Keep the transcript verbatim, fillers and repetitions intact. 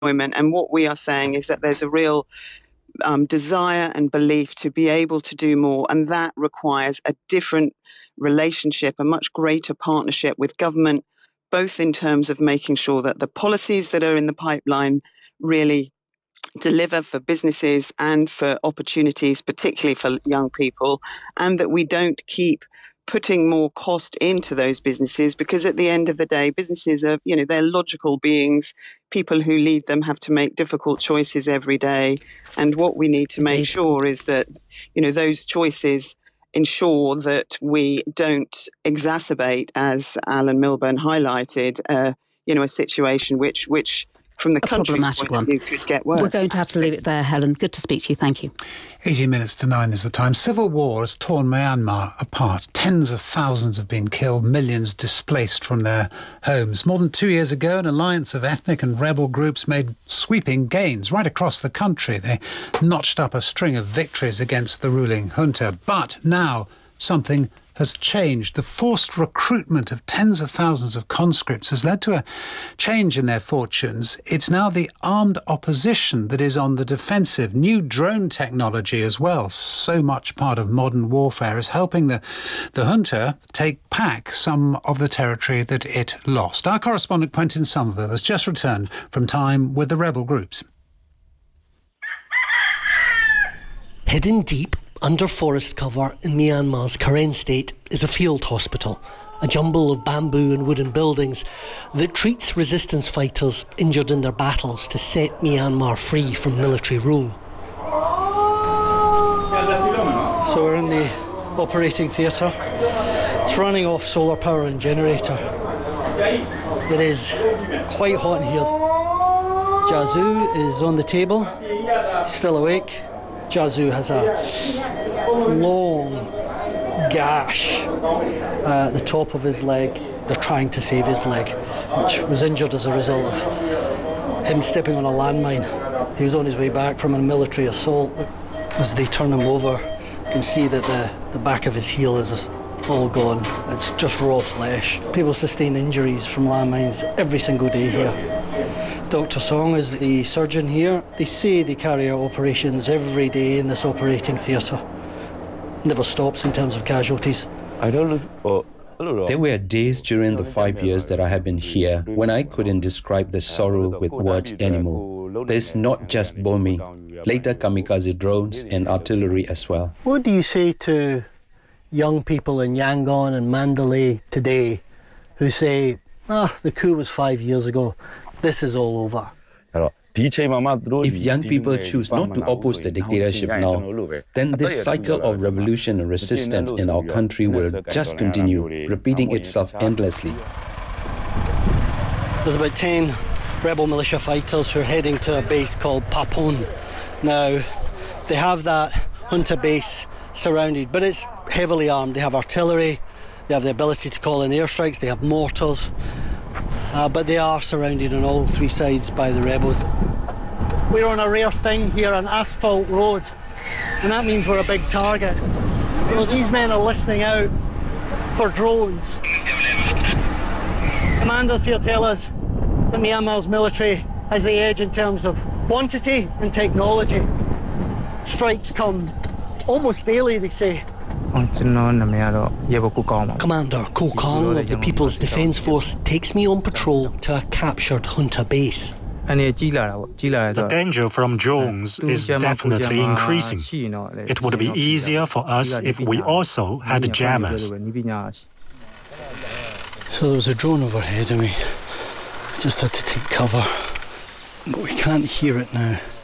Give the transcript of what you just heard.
And what we are saying is that there's a real um, desire and belief to be able to do more, and that requires a different relationship, a much greater partnership with government, both in terms of making sure that the policies that are in the pipeline really deliver for businesses and for opportunities, particularly for young people, and that we don't keep putting more cost into those businesses, because at the end of the day, businesses are, you know, they're logical beings. People who lead them have to make difficult choices every day. And what we need to make sure is that, you know, those choices ensure that we don't exacerbate, as Alan Milburn highlighted, uh, you know, a situation which, which from the a country's problematic point of one. view could get worse. We're going to have to leave it there, Helen. Good to speak to you. Thank you. eighteen minutes to nine is the time. Civil war has torn Myanmar apart. Tens of thousands have been killed, millions displaced from their homes. More than two years ago, an alliance of ethnic and rebel groups made sweeping gains right across the country. They notched up a string of victories against the ruling junta. But now something has changed. The forced recruitment of tens of thousands of conscripts has led to a change in their fortunes. It's now the armed opposition that is on the defensive. New drone technology as well, so much part of modern warfare, is helping the, the junta take back some of the territory that it lost. Our correspondent Quentin Somerville has just returned from time with the rebel groups. Hidden deep under forest cover in Myanmar's Karen state is a field hospital, a jumble of bamboo and wooden buildings that treats resistance fighters injured in their battles to set Myanmar free from military rule. So we're in the operating theatre. It's running off solar power and generator. It is quite hot in here. Jazu is on the table, still awake. Jazu has a long gash uh, at the top of his leg. They're trying to save his leg, which was injured as a result of him stepping on a landmine. He was on his way back from a military assault. As they turn him over, you can see that the, the back of his heel is all gone. It's just raw flesh. People sustain injuries from landmines every single day here. Doctor Song is the surgeon here. They say they carry out operations every day in this operating theatre. Never stops in terms of casualties. I don't know. There were days during the five years that I have been here when I couldn't describe the sorrow with words anymore. There's not just bombing, later kamikaze drones and artillery as well. What do you say to young people in Yangon and Mandalay today who say, ah, the coup was five years ago, this is all over? If young people choose not to oppose the dictatorship now, then this cycle of revolution and resistance in our country will just continue, repeating itself endlessly. There's about ten rebel militia fighters who are heading to a base called Papon. Now, they have that junta base surrounded, but it's heavily armed. They have artillery, they have the ability to call in airstrikes, they have mortars. Uh, but they are surrounded on all three sides by the rebels. We're on a rare thing here, an asphalt road, and that means we're a big target. So these men are listening out for drones. Commanders here tell us that Myanmar's military has the edge in terms of quantity and technology. Strikes come almost daily, they say. Commander Ko Kong of the People's Defence Force takes me on patrol to a captured junta base. The danger from drones is definitely increasing. It would be easier for us if we also had jammers. So there was a drone overhead and we just had to take cover, but we can't hear it now.